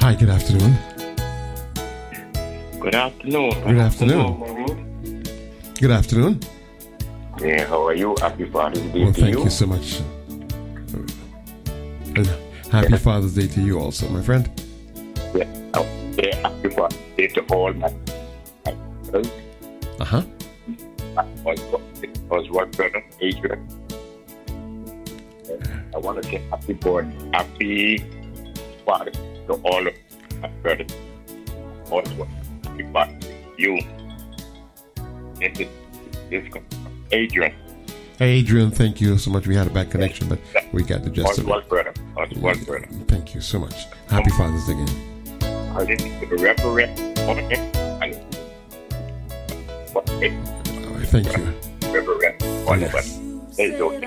Hi, good afternoon. Good afternoon. Good afternoon. Good afternoon. Yeah, how are you? Happy Father's Day Well, to thank you so much. And happy Father's Day to you also, my friend. Yeah, happy Father's Day to all my brothers. Uh-huh. Was one brother, Adrian. I want to say happy Father to all of my brothers. Also, happy Father to you. This is Adrian. Hey, Adrian, thank you so much. We had a bad connection, but we got the gist of it. Brother. Thank you so much. Happy Father's Day again. I didn't the referee. Thank you. Reverend. Yes. It's okay.